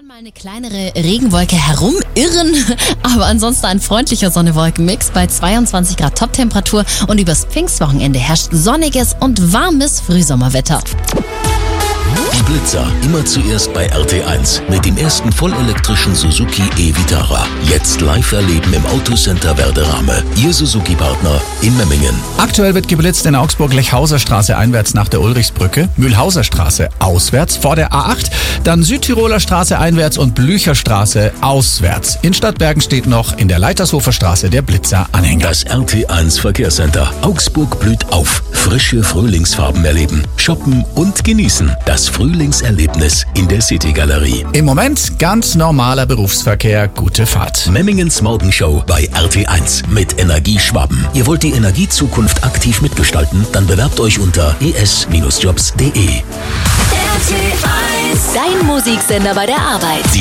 kann mal eine kleinere Regenwolke herumirren, aber ansonsten ein freundlicher Sonne-Wolken-Mix bei 22 Grad Toptemperatur und übers Pfingstwochenende herrscht sonniges und warmes Frühsommerwetter. Die Blitzer immer zuerst bei RT1 mit dem ersten vollelektrischen Suzuki e-Vitara. Jetzt live erleben im Autocenter Werderame. Ihr Suzuki-Partner in Memmingen. Aktuell wird geblitzt in Augsburg Lechhauser Straße einwärts nach der Ulrichsbrücke, Mühlhauser Straße auswärts vor der A8, dann Südtiroler Straße einwärts und Blücher Straße auswärts. In Stadtbergen steht noch in der Leitershofer Straße der Blitzer-Anhänger. Das RT1 Verkehrscenter. Augsburg blüht auf. Frische Frühlingsfarben erleben, shoppen und genießen. Das Frühlingserlebnis in der City-Galerie. Im Moment ganz normaler Berufsverkehr, gute Fahrt. Memmingens Morgenshow bei RT1 mit Energie Schwaben. Ihr wollt die Energiezukunft aktiv mitgestalten? Dann bewerbt euch unter es-jobs.de. RT1, dein Musiksender bei der Arbeit.